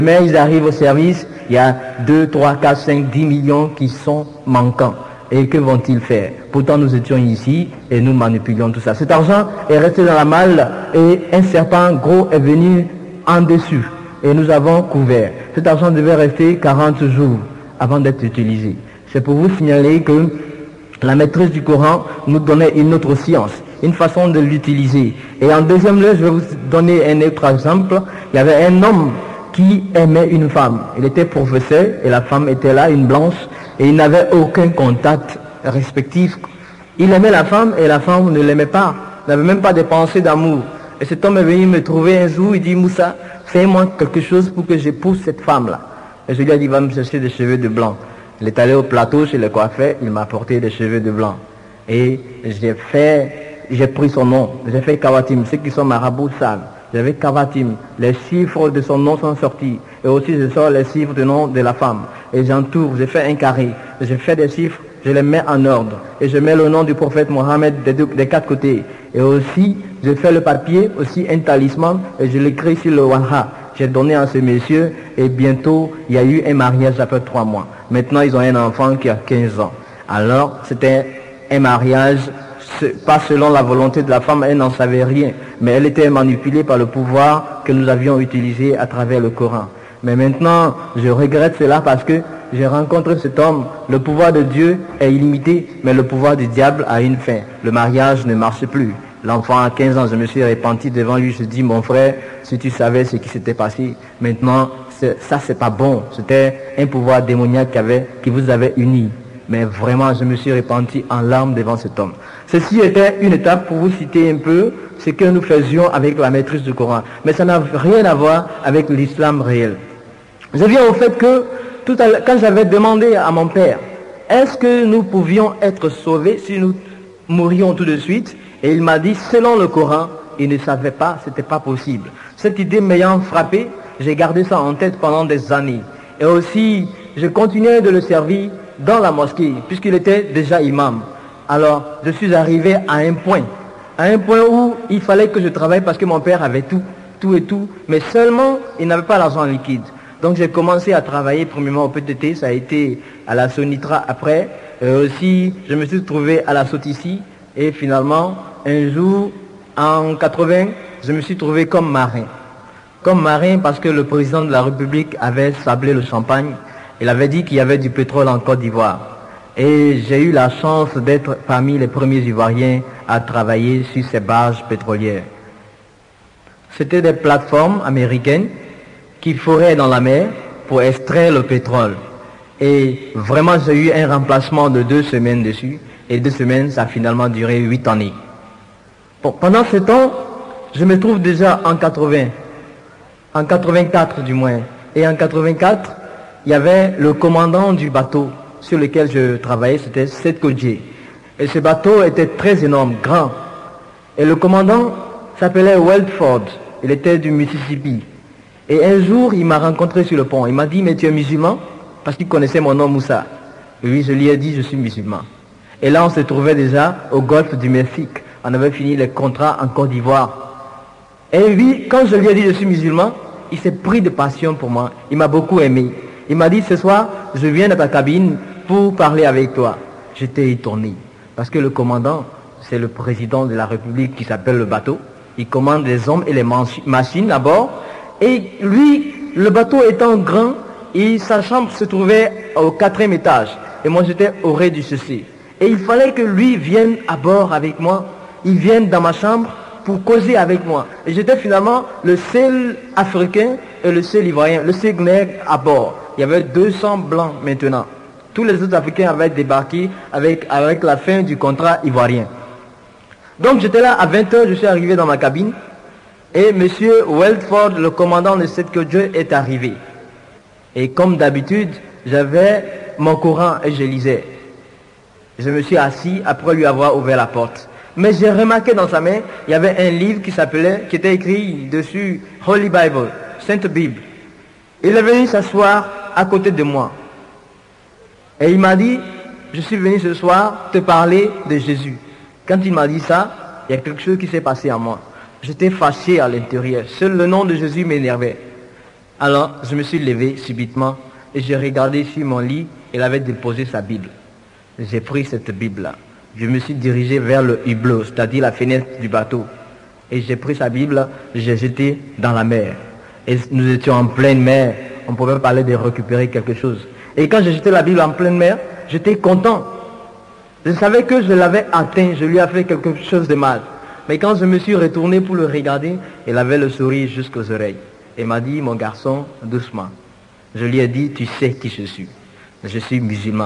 Mais ils arrivent au service, il y a 2, 3, 4, 5, 10 millions qui sont manquants. Et que vont-ils faire? Pourtant nous étions ici et nous manipulions tout ça. Cet argent est resté dans la malle et un serpent gros est venu en dessus. Et nous avons couvert. Cet argent devait rester 40 jours avant d'être utilisé. C'est pour vous signaler que la maîtrise du Coran nous donnait une autre science, une façon de l'utiliser. Et en deuxième lieu, je vais vous donner un autre exemple. Il y avait un homme qui aimait une femme. Il était professeur et la femme était là, une blanche, et il n'avait aucun contact respectif. Il aimait la femme et la femme ne l'aimait pas, n'avait même pas de pensée d'amour. Et cet homme est venu me trouver un jour, il dit: Moussa, fais-moi quelque chose pour que j'épouse cette femme-là. Et je lui ai dit: va me chercher des cheveux de blanc. Il est allé au plateau chez le coiffeur, il m'a apporté des cheveux de blanc. Et j'ai pris son nom, j'ai fait Kawatim, ceux qui sont marabouts savent. J'avais Kavatim, les chiffres de son nom sont sortis. Et aussi je sors les chiffres du nom de la femme. Et j'entoure, je fais un carré. Je fais des chiffres, je les mets en ordre. Et je mets le nom du prophète Mohammed des quatre côtés. Et aussi, je fais le papier, aussi un talisman, et je l'écris sur le Waha. J'ai donné à ce monsieur, et bientôt, il y a eu un mariage après 3 mois. Maintenant, ils ont un enfant qui a 15 ans. Alors, c'était un mariage pas selon la volonté de la femme, elle n'en savait rien, mais elle était manipulée par le pouvoir que nous avions utilisé à travers le Coran. Mais maintenant, je regrette cela parce que j'ai rencontré cet homme. Le pouvoir de Dieu est illimité, mais le pouvoir du diable a une fin. Le mariage ne marche plus. L'enfant a 15 ans, je me suis repenti devant lui, je dis: mon frère, si tu savais ce qui s'était passé, maintenant, ça c'est pas bon. C'était un pouvoir démoniaque qui vous avait unis. Mais vraiment, je me suis repenti en larmes devant cet homme. Ceci était une étape pour vous citer un peu ce que nous faisions avec la maîtrise du Coran. Mais ça n'a rien à voir avec l'islam réel. Je viens au fait que, quand j'avais demandé à mon père, est-ce que nous pouvions être sauvés si nous mourions tout de suite? Et il m'a dit, selon le Coran, il ne savait pas, c'était pas possible. Cette idée m'ayant frappé, j'ai gardé ça en tête pendant des années. Et aussi, je continuais de le servir dans la mosquée, puisqu'il était déjà imam. Alors, je suis arrivé à un point où il fallait que je travaille parce que mon père avait tout, mais seulement, il n'avait pas l'argent liquide. Donc, j'ai commencé à travailler premièrement au PTT, ça a été à la Sonitra après, et aussi, je me suis trouvé à la Sotici, et finalement, un jour, en 80, je me suis trouvé comme marin. Comme marin parce que le président de la République avait sablé le champagne. Il avait dit qu'il y avait du pétrole en Côte d'Ivoire. Et j'ai eu la chance d'être parmi les premiers Ivoiriens à travailler sur ces barges pétrolières. C'était des plateformes américaines qui foraient dans la mer pour extraire le pétrole. Et vraiment, j'ai eu un remplacement de 2 semaines dessus. Et 2 semaines, ça a finalement duré 8 années. Bon, pendant ce temps, je me trouve déjà en 80. En 84 du moins. Et en 84, il y avait le commandant du bateau sur lequel je travaillais, c'était Seth Kodje. Et ce bateau était très énorme, grand. Et le commandant s'appelait Welford. Il était du Mississippi. Et un jour, il m'a rencontré sur le pont. Il m'a dit: mais tu es musulman? Parce qu'il connaissait mon nom Moussa. Oui, je lui ai dit: je suis musulman. Et là, on se trouvait déjà au golfe du Mexique. On avait fini les contrats en Côte d'Ivoire. Et lui, quand je lui ai dit je suis musulman, il s'est pris de passion pour moi. Il m'a beaucoup aimé. Il m'a dit: ce soir, je viens dans ta cabine pour parler avec toi. J'étais étonné. Parce que le commandant, c'est le président de la République qui s'appelle le bateau. Il commande les hommes et les machines à bord. Et lui, le bateau étant grand, et sa chambre se trouvait au 4e étage. Et moi, j'étais au rez-de-chaussée. Et il fallait que lui vienne à bord avec moi. Il vienne dans ma chambre pour causer avec moi. Et j'étais finalement le seul Africain et le seul Ivoirien, le seul nègre à bord. Il y avait 200 blancs maintenant. Tous les autres Africains avaient débarqué avec la fin du contrat ivoirien. Donc j'étais là à 20h, je suis arrivé dans ma cabine. Et M. Welford, le commandant de Seth Kodje, est arrivé. Et comme d'habitude, j'avais mon Coran et je lisais. Je me suis assis après lui avoir ouvert la porte. Mais j'ai remarqué dans sa main, il y avait un livre qui était écrit dessus Holy Bible, Sainte Bible. Il est venu s'asseoir à côté de moi. Et il m'a dit: je suis venu ce soir te parler de Jésus. Quand il m'a dit ça, il y a quelque chose qui s'est passé en moi. J'étais fâché à l'intérieur. Seul le nom de Jésus m'énervait. Alors, je me suis levé subitement et j'ai regardé sur mon lit. Il avait déposé sa Bible. J'ai pris cette Bible-là. Je me suis dirigé vers le hublot, c'est-à-dire la fenêtre du bateau. Et j'ai pris sa Bible, j'ai jeté dans la mer. Et nous étions en pleine mer. On pouvait parler de récupérer quelque chose. Et quand j'ai jeté la Bible en pleine mer, j'étais content. Je savais que je l'avais atteint, je lui ai fait quelque chose de mal. Mais quand je me suis retourné pour le regarder, il avait le sourire jusqu'aux oreilles. Il m'a dit, mon garçon, doucement. Je lui ai dit, tu sais qui je suis. Je suis musulman.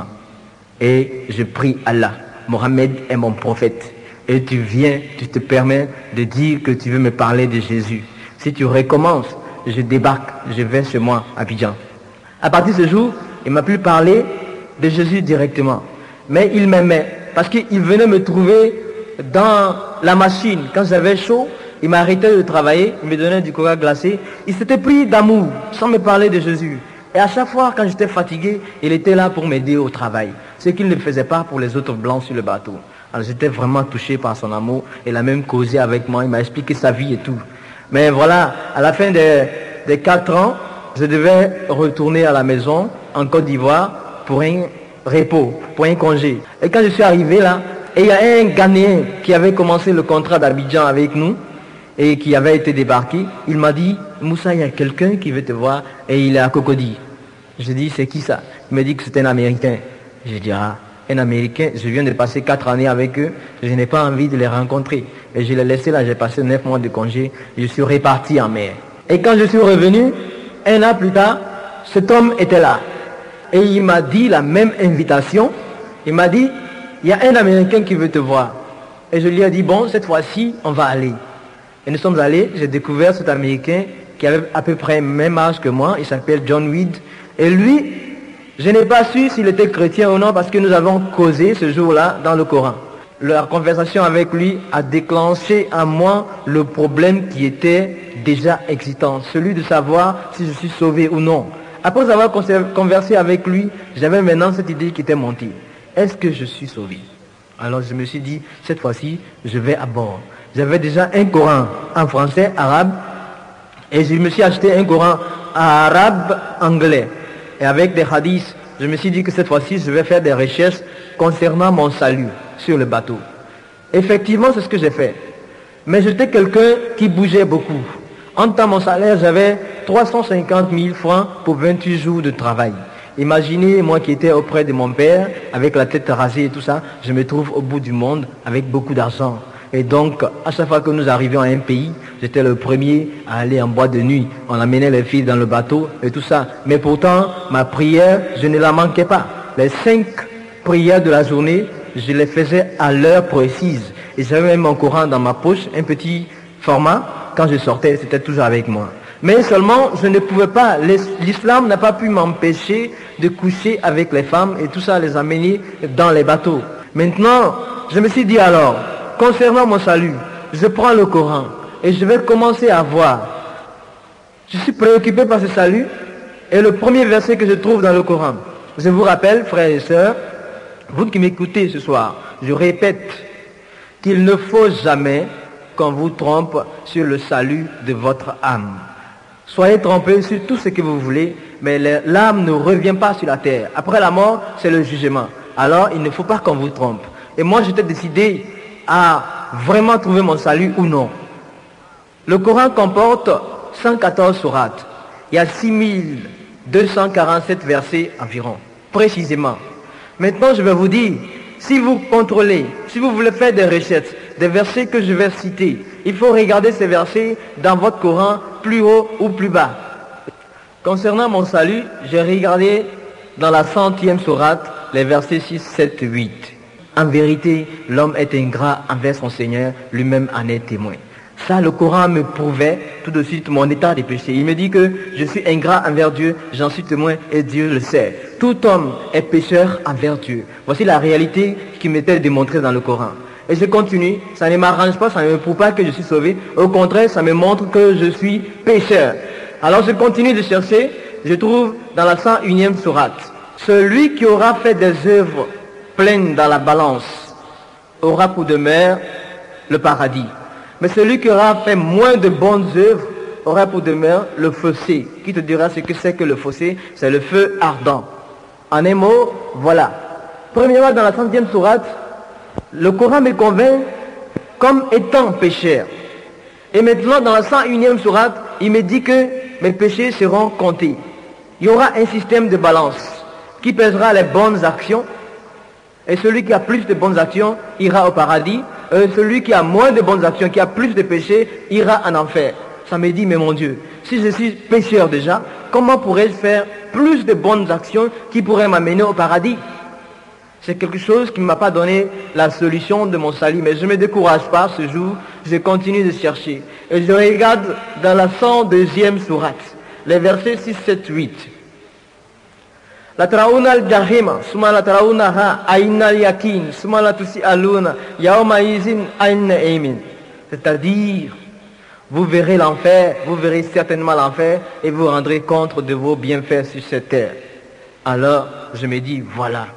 Et je prie Allah. Mohammed est mon prophète. Et tu viens, tu te permets de dire que tu veux me parler de Jésus. Si tu recommences, je débarque, je vais chez moi, à Abidjan. À partir de ce jour, il m'a pu parler de Jésus directement. Mais il m'aimait, parce qu'il venait me trouver dans la machine. Quand j'avais chaud, il m'arrêtait de travailler, il me donnait du coca glacé. Il s'était pris d'amour, sans me parler de Jésus. Et à chaque fois, quand j'étais fatigué, il était là pour m'aider au travail. Ce qu'il ne faisait pas pour les autres blancs sur le bateau. Alors j'étais vraiment touché par son amour. Il a même causé avec moi, il m'a expliqué sa vie et tout. Mais voilà, à la fin des 4 ans, je devais retourner à la maison, en Côte d'Ivoire, pour un repos, pour un congé. Et quand je suis arrivé là, et il y a un Ghanéen qui avait commencé le contrat d'Abidjan avec nous, et qui avait été débarqué, il m'a dit, Moussa, il y a quelqu'un qui veut te voir, et il est à Cocody. J'ai dit, c'est qui ça? Il m'a dit que c'était un Américain. J'ai dit, ah, un Américain, je viens de passer 4 années avec eux, je n'ai pas envie de les rencontrer. Et je l'ai laissé là, j'ai passé 9 mois de congé, je suis reparti en mer. Et quand je suis revenu, 1 an plus tard, cet homme était là. Et il m'a dit la même invitation. Il m'a dit, il y a un Américain qui veut te voir. Et je lui ai dit, bon, cette fois-ci, on va aller. Et nous sommes allés, j'ai découvert cet Américain qui avait à peu près le même âge que moi, il s'appelle John Weed. Et lui, je n'ai pas su s'il était chrétien ou non parce que nous avons causé ce jour-là dans le Coran. La conversation avec lui a déclenché en moi le problème qui était déjà excitant, celui de savoir si je suis sauvé ou non. Après avoir conversé avec lui, j'avais maintenant cette idée qui était montée. Est-ce que je suis sauvé? Alors je me suis dit, cette fois-ci, je vais à bord. J'avais déjà un Coran en français, arabe, et je me suis acheté un Coran arabe, anglais. Et avec des hadiths, je me suis dit que cette fois-ci, je vais faire des recherches concernant mon salut sur le bateau. Effectivement, c'est ce que j'ai fait. Mais j'étais quelqu'un qui bougeait beaucoup. En temps, mon salaire, j'avais 350 000 francs pour 28 jours de travail. Imaginez, moi qui étais auprès de mon père, avec la tête rasée et tout ça, je me trouve au bout du monde avec beaucoup d'argent. Et donc, à chaque fois que nous arrivions à un pays, j'étais le premier à aller en boîte de nuit. On amenait les filles dans le bateau et tout ça. Mais pourtant, ma prière, je ne la manquais pas. Les 5 prières de la journée, je les faisais à l'heure précise. Et j'avais même mon Coran dans ma poche, un petit format. Quand je sortais, c'était toujours avec moi. Mais seulement, je ne pouvais pas. L'islam n'a pas pu m'empêcher de coucher avec les femmes et tout ça, les amener dans les bateaux. Maintenant, je me suis dit alors, concernant mon salut, je prends le Coran et je vais commencer à voir. Je suis préoccupé par ce salut et le premier verset que je trouve dans le Coran. Je vous rappelle, frères et sœurs, vous qui m'écoutez ce soir, je répète qu'il ne faut jamais qu'on vous trompe sur le salut de votre âme. Soyez trompés sur tout ce que vous voulez, mais l'âme ne revient pas sur la terre. Après la mort, c'est le jugement. Alors, il ne faut pas qu'on vous trompe. Et moi, j'étais décidé à vraiment trouver mon salut ou non. Le Coran comporte 114 sourates. Il y a 6247 versets environ, précisément. Maintenant, je vais vous dire, si vous contrôlez, si vous voulez faire des recherches, des versets que je vais citer, il faut regarder ces versets dans votre Coran, plus haut ou plus bas. Concernant mon salut, j'ai regardé dans la 100e sourate, les versets 6, 7, 8. En vérité, l'homme est ingrat envers son Seigneur, lui-même en est témoin. Ça, le Coran me prouvait tout de suite mon état de péché. Il me dit que je suis ingrat envers Dieu, j'en suis témoin et Dieu le sait. Tout homme est pécheur envers Dieu. Voici la réalité qui m'était démontrée dans le Coran. Et je continue, ça ne m'arrange pas, ça ne me prouve pas que je suis sauvé. Au contraire, ça me montre que je suis pécheur. Alors je continue de chercher, je trouve dans la 101e sourate. Celui qui aura fait des œuvres pleines dans la balance aura pour demeure le paradis. Mais celui qui aura fait moins de bonnes œuvres aura pour demeure le fossé. Qui te dira ce que c'est que le fossé? C'est le feu ardent. En un mot, voilà. Premièrement, dans la 30e sourate, le Coran me convainc comme étant pécheur. Et maintenant, dans la 101e sourate, il me dit que mes péchés seront comptés. Il y aura un système de balance qui pèsera les bonnes actions. Et celui qui a plus de bonnes actions ira au paradis. Et celui qui a moins de bonnes actions, qui a plus de péchés, ira en enfer. Ça me dit, mais mon Dieu, si je suis pécheur déjà, comment pourrais-je faire plus de bonnes actions qui pourraient m'amener au paradis? C'est quelque chose qui ne m'a pas donné la solution de mon salut. Mais je ne me décourage pas ce jour. Je continue de chercher. Et je regarde dans la 102e sourate, les versets 6, 7, 8. La traouna al-jahima, suma la traounaha, aïna al-yakin, suma la tusi aluna, yaoma izin, aïna aimin. C'est-à-dire, vous verrez l'enfer, vous verrez certainement l'enfer, et vous rendrez compte de vos bienfaits sur cette terre. Alors, je me dis, voilà.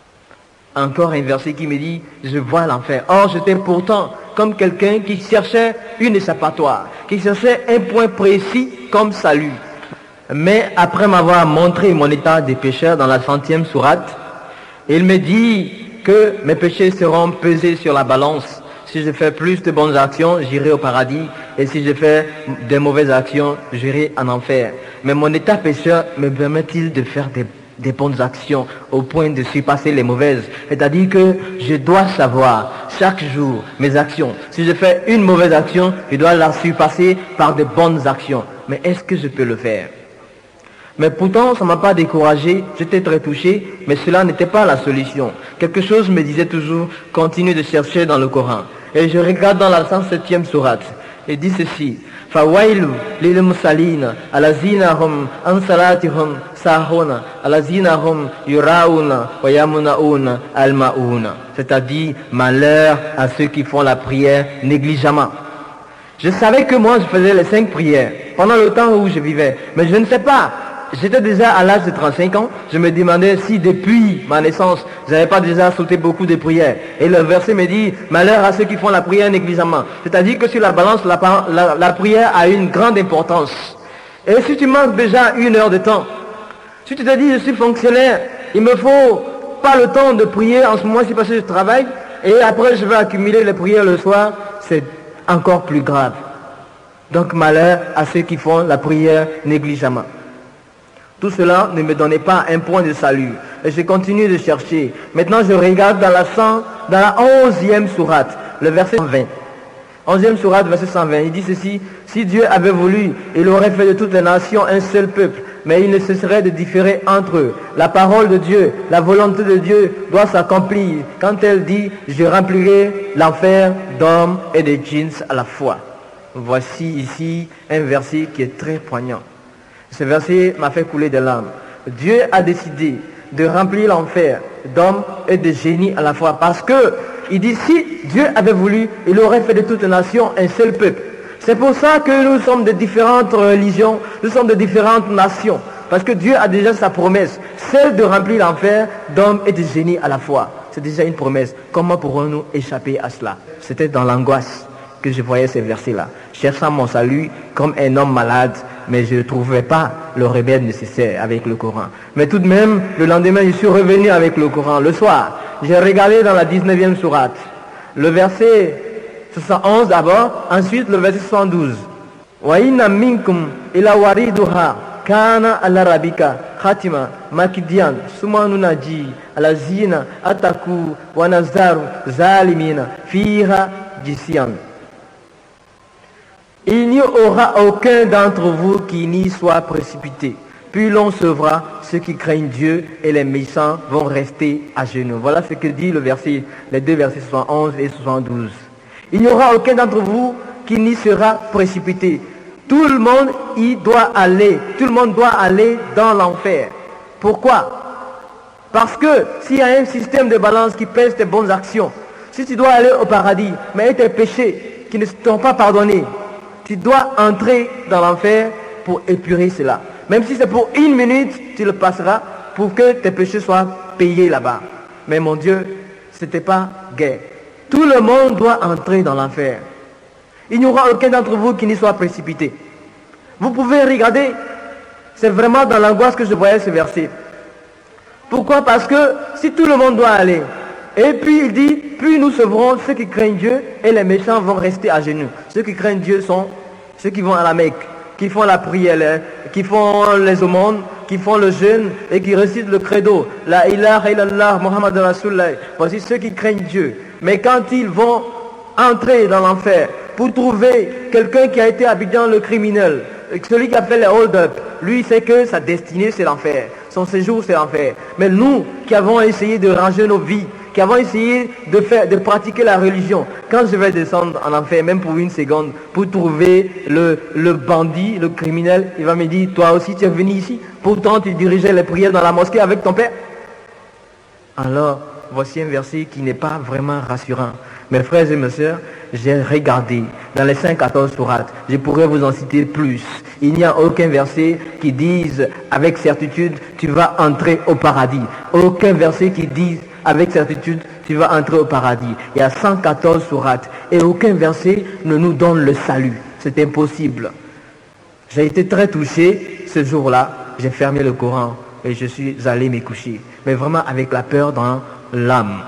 Encore un verset qui me dit, je vois l'enfer. Or, j'étais pourtant comme quelqu'un qui cherchait une échappatoire, qui cherchait un point précis comme salut. Mais après m'avoir montré mon état de pécheur dans la 100e sourate, il me dit que mes péchés seront pesés sur la balance. Si je fais plus de bonnes actions, j'irai au paradis. Et si je fais de mauvaises actions, j'irai en enfer. Mais mon état pécheur me permet-il de faire des bonnes actions au point de surpasser les mauvaises? C'est-à-dire que je dois savoir chaque jour mes actions. Si je fais une mauvaise action, je dois la surpasser par de bonnes actions. Mais est-ce que je peux le faire? Mais pourtant, ça ne m'a pas découragé, j'étais très touché, mais cela n'était pas la solution. Quelque chose me disait toujours, continue de chercher dans le Coran. Et je regarde dans la 107e sourate, et dit ceci, Fawailu lil musalina, alazina hum ansalatihum sahuna, alazina hum yurauna, wayamunauna almauna. C'est-à-dire, malheur à ceux qui font la prière négligemment. Je savais que moi, je faisais les 5 prières pendant le temps où je vivais, mais je ne sais pas. J'étais déjà à l'âge de 35 ans, je me demandais si depuis ma naissance, je n'avais pas déjà sauté beaucoup de prières. Et le verset me dit, malheur à ceux qui font la prière négligemment. C'est-à-dire que sur la balance, la prière a une grande importance. Et si tu manques déjà 1 heure de temps, si tu te dis, je suis fonctionnaire, il me faut pas le temps de prier en ce moment-ci parce que je travaille, et après je vais accumuler les prières le soir, c'est encore plus grave. Donc malheur à ceux qui font la prière négligemment. Tout cela ne me donnait pas un point de salut. Et je continue de chercher. Maintenant, je regarde dans la 11e sourate, le verset 120. 11e sourate, verset 120. Il dit ceci, si Dieu avait voulu, il aurait fait de toutes les nations un seul peuple, mais il ne cesserait de différer entre eux. La parole de Dieu, la volonté de Dieu doit s'accomplir quand elle dit, je remplirai l'enfer d'hommes et de djinns à la fois. Voici ici un verset qui est très poignant. Ce verset m'a fait couler des larmes. Dieu a décidé de remplir l'enfer d'hommes et de génies à la fois. Parce que, il dit, si Dieu avait voulu, il aurait fait de toutes les nations un seul peuple. C'est pour ça que nous sommes de différentes religions, nous sommes de différentes nations. Parce que Dieu a déjà sa promesse, celle de remplir l'enfer d'hommes et de génies à la fois. C'est déjà une promesse. Comment pourrons-nous échapper à cela? C'était dans l'angoisse que je voyais ces versets-là, cherchant mon salut comme un homme malade, mais je ne trouvais pas le remède nécessaire avec le Coran. Mais tout de même, le lendemain, je suis revenu avec le Coran. Le soir, j'ai regardé dans la 19e sourate, le verset 71 d'abord, ensuite le verset 72. Wa inna minkum ila wariduha kana ala rabbika khatima makidian sumanunaji alazina ataku wa nazaru zalimina fiha jisian. Il n'y aura aucun d'entre vous qui n'y soit précipité. Puis l'on sauvera ceux qui craignent Dieu et les méchants vont rester à genoux. Voilà ce que dit le verset, les 2 versets 71 et 72. Il n'y aura aucun d'entre vous qui n'y sera précipité. Tout le monde y doit aller. Tout le monde doit aller dans l'enfer. Pourquoi? Parce que s'il y a un système de balance qui pèse tes bonnes actions, si tu dois aller au paradis, mais tes péchés qui ne sont pas pardonnés, tu dois entrer dans l'enfer pour épurer cela. Même si c'est pour 1 minute, tu le passeras pour que tes péchés soient payés là-bas. Mais mon Dieu, ce n'était pas gai. Tout le monde doit entrer dans l'enfer. Il n'y aura aucun d'entre vous qui n'y soit précipité. Vous pouvez regarder, c'est vraiment dans l'angoisse que je voyais ce verset. Pourquoi? Parce que si tout le monde doit aller, et puis il dit, puis nous sauverons ceux qui craignent Dieu et les méchants vont rester à genoux. Ceux qui craignent Dieu sont ceux qui vont à la Mecque, qui font la prière, qui font les aumônes, qui font le jeûne et qui récitent le credo. La ilaha illallah Muhammad Rasulullah. Voici ceux qui craignent Dieu. Mais quand ils vont entrer dans l'enfer pour trouver quelqu'un qui a été habitué le criminel, celui qui a fait les hold-up, lui sait que sa destinée c'est l'enfer. Son séjour c'est l'enfer. Mais nous qui avons essayé de ranger nos vies, qui avons essayé de pratiquer la religion, quand je vais descendre en enfer, même pour une seconde, pour trouver le bandit, le criminel, il va me dire, toi aussi tu es venu ici, pourtant tu dirigeais les prières dans la mosquée avec ton père. Alors, voici un verset qui n'est pas vraiment rassurant. Mes frères et mes sœurs, j'ai regardé dans les 5-14 sourates, je pourrais vous en citer plus. Il n'y a aucun verset qui dise avec certitude, tu vas entrer au paradis. Aucun verset qui dise avec certitude, tu vas entrer au paradis. Il y a 114 sourates et aucun verset ne nous donne le salut. C'est impossible. J'ai été très touché ce jour-là. J'ai fermé le Coran et je suis allé me coucher. Mais vraiment avec la peur dans l'âme.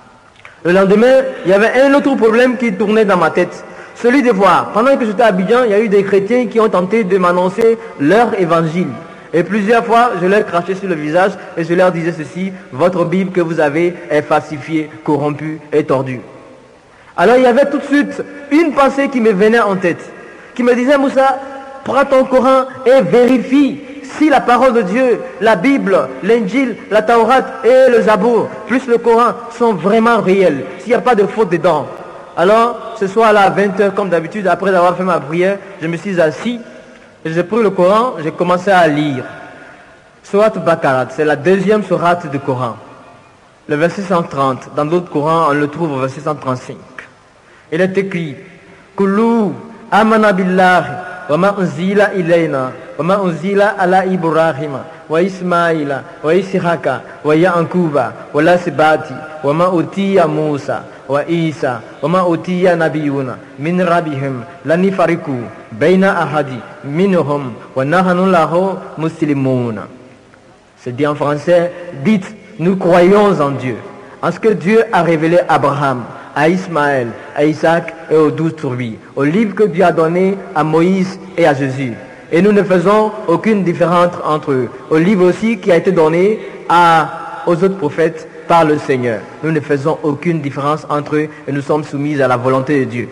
Le lendemain, il y avait un autre problème qui tournait dans ma tête. Celui de voir. Pendant que j'étais à Abidjan, il y a eu des chrétiens qui ont tenté de m'annoncer leur évangile. Et plusieurs fois, je leur crachais sur le visage et je leur disais ceci, votre Bible que vous avez est falsifiée, corrompue et tordue. Alors il y avait tout de suite une pensée qui me venait en tête, qui me disait, Moussa, prends ton Coran et vérifie si la parole de Dieu, la Bible, l'Injil, la Taurat et le Zabour, plus le Coran, sont vraiment réels, s'il n'y a pas de faute dedans. Alors, ce soir-là, à 20h, comme d'habitude, après avoir fait ma prière, je me suis assis, j'ai pris le Coran, j'ai commencé à lire. Surat Baqarah, c'est la deuxième sourate du Coran. Le verset 130, dans d'autres Corans, on le trouve au verset 135. Il est écrit, Kullu amana billahi wa ma unzila ilayna wa ma unzila ala Ibrahima wa Ismaila wa Ishaqa wa Yaquba wa lasbati wa ma utiya Musa wa Isa wa ma utiya nabiyuna min rabbihim la nifariku baina ahadi minhum wa nahnu lahu muslimun. C'est dit en français, dites, nous croyons en Dieu, en ce que Dieu a révélé à Abraham, à Ismaël, à Isaac et aux 12 tribus, au livre que Dieu a donné à Moïse et à Jésus. Et nous ne faisons aucune différence entre eux. Au livre aussi qui a été donné aux autres prophètes par le Seigneur. Nous ne faisons aucune différence entre eux et nous sommes soumis à la volonté de Dieu.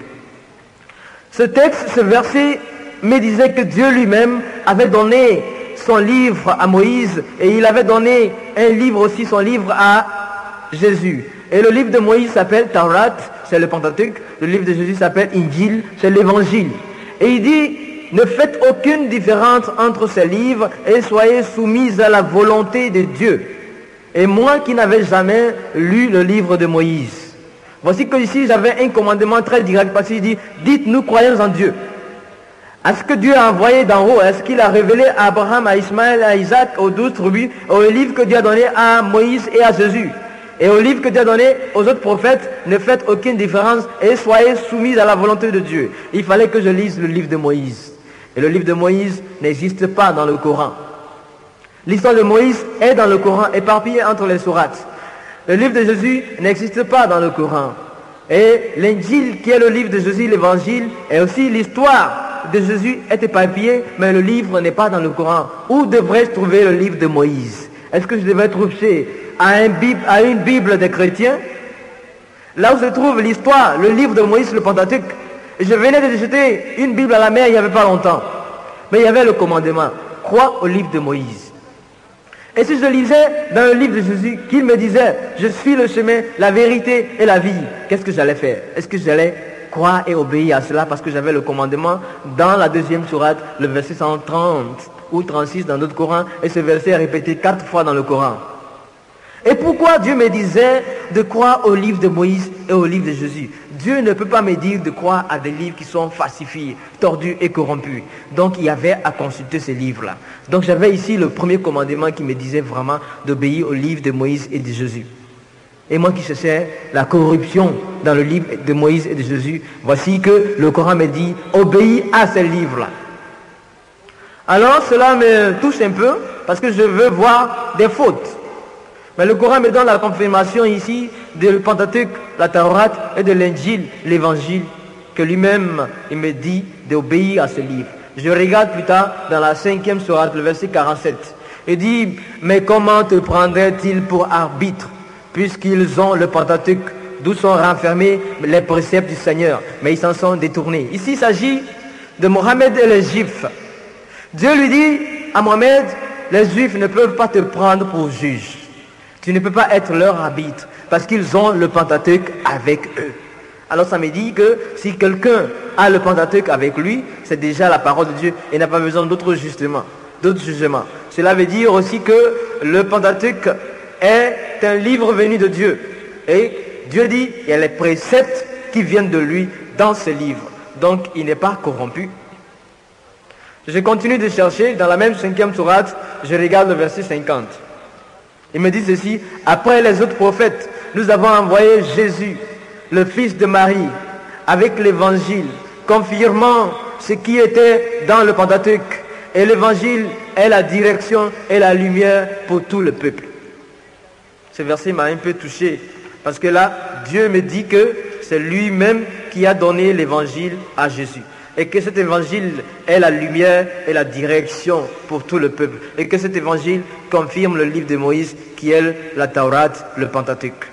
Ce texte, ce verset me disait que Dieu lui-même avait donné son livre à Moïse et il avait donné un livre aussi, son livre à Jésus. Et le livre de Moïse s'appelle Taurat, c'est le Pentateuque. Le livre de Jésus s'appelle Injil, c'est l'évangile. Et il dit, ne faites aucune différence entre ces livres et soyez soumis à la volonté de Dieu. Et moi qui n'avais jamais lu le livre de Moïse, voici que ici j'avais un commandement très direct parce qu'il dit, dites nous croyons en Dieu. Est-ce que Dieu a envoyé d'en haut? Est-ce qu'il a révélé à Abraham, à Ismaël, à Isaac, aux 12 tribus, au livre que Dieu a donné à Moïse et à Jésus? Et au livre que Dieu a donné aux autres prophètes, ne faites aucune différence et soyez soumis à la volonté de Dieu. Il fallait que je lise le livre de Moïse. Et le livre de Moïse n'existe pas dans le Coran. L'histoire de Moïse est dans le Coran, éparpillée entre les sourates. Le livre de Jésus n'existe pas dans le Coran. Et l'Injil, qui est le livre de Jésus, l'évangile, et aussi l'histoire de Jésus est éparpillée, mais le livre n'est pas dans le Coran. Où devrais-je trouver le livre de Moïse? Est-ce que je devrais trouver à une Bible des chrétiens? Là où se trouve l'histoire, le livre de Moïse, le Pentateuque. Je venais de jeter une Bible à la mer il n'y avait pas longtemps. Mais il y avait le commandement. Crois au livre de Moïse. Et si je lisais dans le livre de Jésus qu'il me disait, je suis le chemin, la vérité et la vie, qu'est-ce que j'allais faire? Est-ce que j'allais croire et obéir à cela parce que j'avais le commandement dans la deuxième sourate, le verset 130 ou 36 dans notre Coran, et ce verset est répété 4 fois dans le Coran. Et pourquoi Dieu me disait de croire au livre de Moïse et au livre de Jésus? Dieu ne peut pas me dire de croire à des livres qui sont falsifiés, tordus et corrompus. Donc il y avait à consulter ces livres-là. Donc j'avais ici le premier commandement qui me disait vraiment d'obéir au livre de Moïse et de Jésus. Et moi qui cherchais la corruption dans le livre de Moïse et de Jésus, voici que le Coran me dit, obéis à ces livres-là. Alors cela me touche un peu parce que je veux voir des fautes. Mais le Coran me donne la confirmation ici du Pentateuque, la Torah et de l'Injil, l'Évangile, que lui-même il me dit d'obéir à ce livre. Je regarde plus tard dans la 5e sourate, le verset 47. Il dit, mais comment te prendraient-ils pour arbitre, puisqu'ils ont le Pentateuque, d'où sont renfermés les préceptes du Seigneur, mais ils s'en sont détournés. Ici, il s'agit de Mohammed et les Juifs. Dieu lui dit à Mohammed, les Juifs ne peuvent pas te prendre pour juge. Tu ne peux pas être leur arbitre, parce qu'ils ont le Pentateuque avec eux. Alors ça me dit que si quelqu'un a le Pentateuque avec lui, c'est déjà la parole de Dieu et n'a pas besoin d'autres jugements. Cela veut dire aussi que le Pentateuque est un livre venu de Dieu. Et Dieu dit, il y a les préceptes qui viennent de lui dans ce livre. Donc il n'est pas corrompu. Je continue de chercher, dans la même 5e sourate, je regarde le verset 50. Il me dit ceci, après les autres prophètes, nous avons envoyé Jésus, le fils de Marie, avec l'évangile, confirmant ce qui était dans le Pentateuque. Et l'évangile est la direction et la lumière pour tout le peuple. Ce verset m'a un peu touché, parce que là, Dieu me dit que c'est lui-même qui a donné l'évangile à Jésus. Et que cet évangile est la lumière et la direction pour tout le peuple. Et que cet évangile confirme le livre de Moïse, qui est la Torah, le Pentateuque.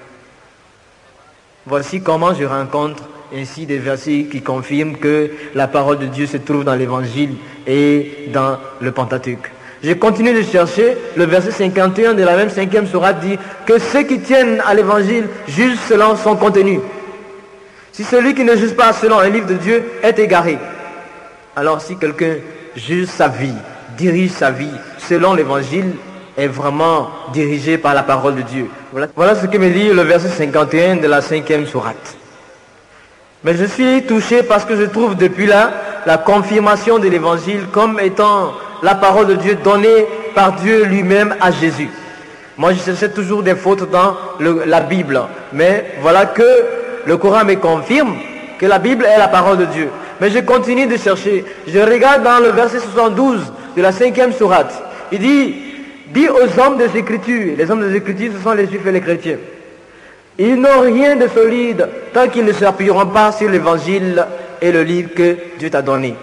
Voici comment je rencontre ainsi des versets qui confirment que la parole de Dieu se trouve dans l'évangile et dans le Pentateuque. Je continue de chercher, le verset 51 de la même 5e sourate dit que ceux qui tiennent à l'évangile jugent selon son contenu. Si celui qui ne juge pas selon un livre de Dieu est égaré, alors si quelqu'un juge sa vie, dirige sa vie selon l'évangile, est vraiment dirigé par la parole de Dieu. Voilà ce que me dit le verset 51 de la 5e sourate. Mais je suis touché parce que je trouve depuis là la confirmation de l'évangile comme étant la parole de Dieu donnée par Dieu lui-même à Jésus. Moi je cherchais toujours des fautes dans la Bible, mais voilà que le Coran me confirme que la Bible est la parole de Dieu. Mais je continue de chercher. Je regarde dans le verset 72 de la 5e sourate. Il dit, dis aux hommes des Écritures, les hommes des Écritures ce sont les Juifs et les chrétiens, ils n'ont rien de solide tant qu'ils ne s'appuieront pas sur l'évangile et le livre que Dieu t'a donné.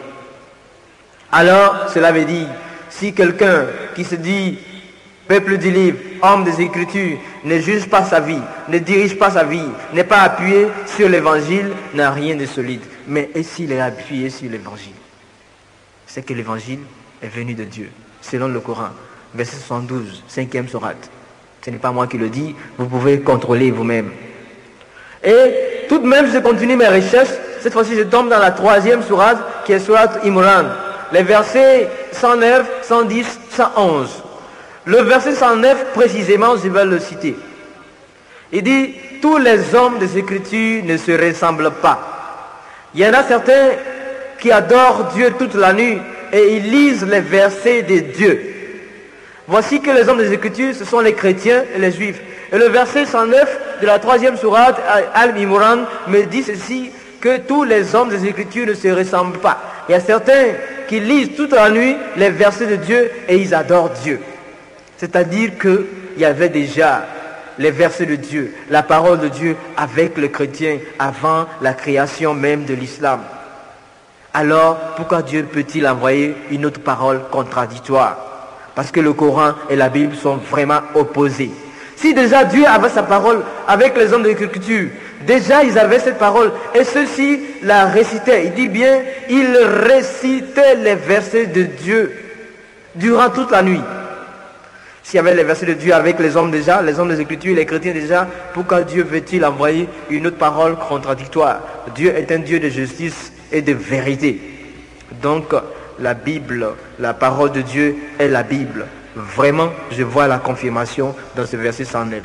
Alors, cela veut dire, si quelqu'un qui se dit peuple du livre, homme des Écritures, ne juge pas sa vie, ne dirige pas sa vie, n'est pas appuyé sur l'évangile, n'a rien de solide. Mais et s'il est appuyé sur l'évangile? C'est que l'évangile est venu de Dieu, selon le Coran, verset 72, 5e sourate. Ce n'est pas moi qui le dis, vous pouvez contrôler vous-même. Et tout de même, je continue mes recherches. Cette fois-ci, je tombe dans la 3e sourate, qui est sourate Imran. Les versets 109, 110, 111. Le verset 109, précisément, je vais le citer. Il dit, tous les hommes des Écritures ne se ressemblent pas. Il y en a certains qui adorent Dieu toute la nuit et ils lisent les versets de Dieu. Voici que les hommes des Écritures, ce sont les chrétiens et les juifs. Et le verset 109 de la 3e sourate Al-Imran me dit ceci, que tous les hommes des Écritures ne se ressemblent pas. Il y a certains qui lisent toute la nuit les versets de Dieu et ils adorent Dieu. C'est-à-dire qu'il y avait déjà les versets de Dieu, la parole de Dieu avec le chrétien avant la création même de l'islam. Alors, pourquoi Dieu peut-il envoyer une autre parole contradictoire? Parce que le Coran et la Bible sont vraiment opposés. Si déjà Dieu avait sa parole avec les hommes de l'Écriture, déjà ils avaient cette parole et ceux-ci la récitaient. Il dit bien, ils récitaient les versets de Dieu durant toute la nuit. S'il y avait les versets de Dieu avec les hommes déjà, les hommes des Écritures, les chrétiens déjà, pourquoi Dieu veut-il envoyer une autre parole contradictoire? Dieu est un Dieu de justice et de vérité. Donc, la Bible, la parole de Dieu est la Bible. Vraiment, je vois la confirmation dans ce verset 109.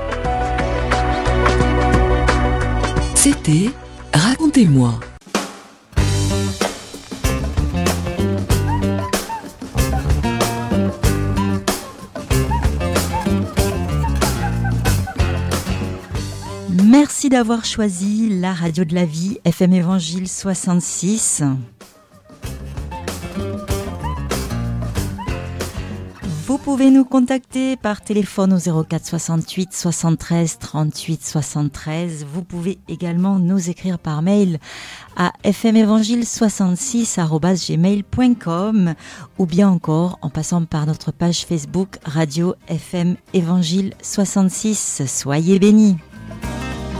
C'était Racontez-moi. Merci d'avoir choisi la radio de la vie, FM Évangile 66. Vous pouvez nous contacter par téléphone au 04 68 73 38 73. Vous pouvez également nous écrire par mail à fmevangile66@gmail.com ou bien encore en passant par notre page Facebook Radio FM Évangile 66. Soyez bénis.